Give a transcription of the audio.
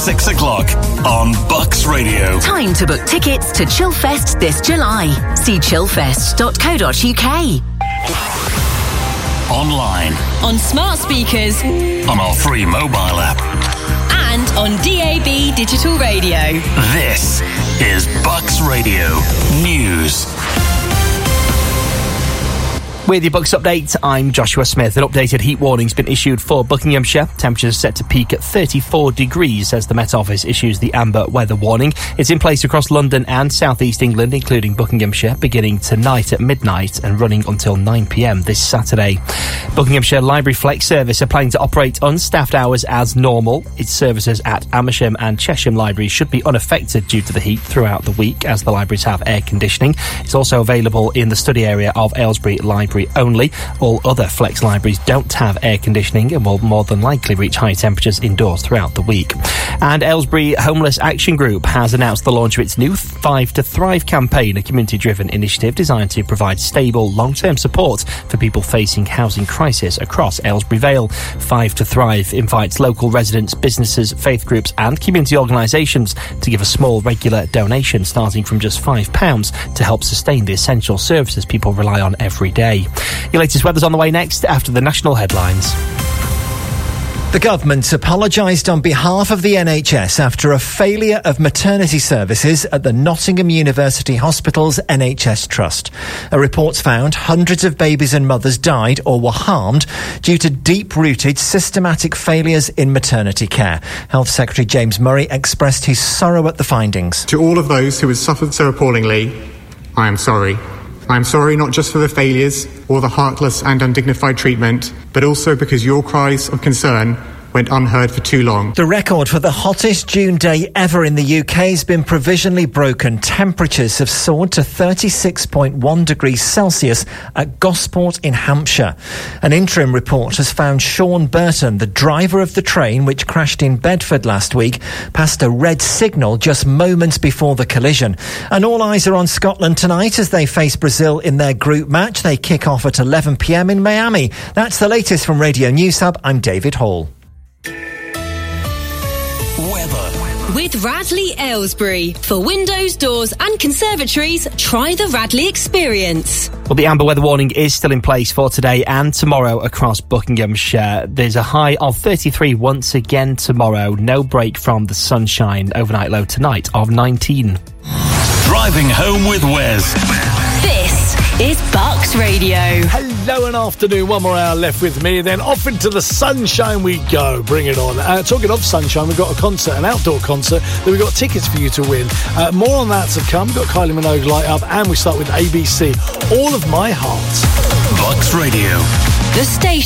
6 o'clock on Bucks Radio. Time to book tickets to Chillfest this July. See chillfest.co.uk. Online. On smart speakers. On our free mobile app. And on DAB digital radio. This is Bucks Radio News. With your Bucks update, I'm Joshua Smith. An updated heat warning's been issued for Buckinghamshire. Temperatures set to peak at 34 degrees as the Met Office issues the amber weather warning. It's in place across London and South East England, including Buckinghamshire, beginning tonight at midnight and running until 9 p.m. this Saturday. Buckinghamshire Library Flex Service are planning to operate unstaffed hours as normal. Its services at Amersham and Chesham libraries should be unaffected due to the heat throughout the week, as the libraries have air conditioning. It's also available in the study area of Aylesbury Library only. All other Flex libraries don't have air conditioning and will more than likely reach high temperatures indoors throughout the week. And Aylesbury Homeless Action Group has announced the launch of its new 5 to Thrive campaign, a community-driven initiative designed to provide stable, long-term support for people facing housing crisis across Aylesbury Vale. 5 to Thrive invites local residents, businesses, faith groups and community organisations to give a small regular donation starting from just £5 to help sustain the essential services people rely on every day. Your latest weather's on the way next after the national headlines. The government apologised on behalf of the NHS after a failure of maternity services at the Nottingham University Hospital's NHS Trust. A report's found hundreds of babies and mothers died or were harmed due to deep-rooted systematic failures in maternity care. Health Secretary James Murray expressed his sorrow at the findings. To all of those who have suffered so appallingly, I am sorry. I am sorry not just for the failures or the heartless and undignified treatment, but also because your cries of concern went unheard for too long. The record for the hottest June day ever in the UK has been provisionally broken. Temperatures have soared to 36.1 degrees Celsius at Gosport in Hampshire. An interim report has found Sean Burton, the driver of the train which crashed in Bedford last week, past a red signal just moments before the collision. And all eyes are on Scotland tonight as they face Brazil in their group match. They kick off at 11 p.m. in Miami. That's the latest from Radio News Hub. I'm David Hall. With Radley Aylesbury. For windows, doors and conservatories, try the Radley experience. Well, the amber weather warning is still in place for today and tomorrow across Buckinghamshire. There's a high of 33 once again tomorrow. No break from the sunshine. Overnight low tonight of 19. Driving home with Wes. This is Bucks Radio. Hello and afternoon. One more hour left with me. Then off into the sunshine we go. Bring it on. Talking of sunshine, we've got a concert, an outdoor concert, that we've got tickets for you to win. More on that to come. We've got Kylie Minogue Light Up, and we start with ABC. All of My Heart. Bucks Radio. The station